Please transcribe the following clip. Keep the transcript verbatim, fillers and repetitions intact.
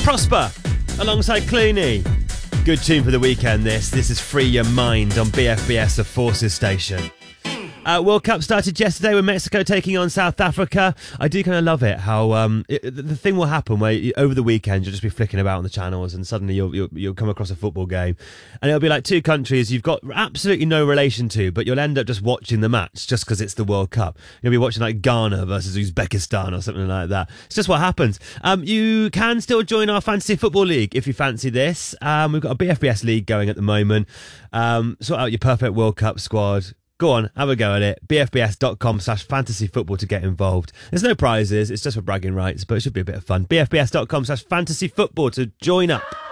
Prosper alongside Clooney. Good tune for the weekend, this. This is Free Your Mind on B F B S, the Forces Station. Uh, World Cup started yesterday with Mexico taking on South Africa. I do kind of love it how um, it, the thing will happen where you, over the weekend you'll just be flicking about on the channels and suddenly you'll, you'll you'll come across a football game and it'll be like two countries you've got absolutely no relation to, but you'll end up just watching the match just because it's the World Cup. You'll be watching like Ghana versus Uzbekistan or something like that. It's just what happens. Um, you can still join our Fantasy Football League if you fancy this. Um, we've got a B F B S league going at the moment. Um, sort out your perfect World Cup squad. Go on, have a go at it. bfbs.com slash fantasy football to get involved. There's no prizes, it's just for bragging rights, but it should be a bit of fun. bfbs.com slash fantasy football to join up.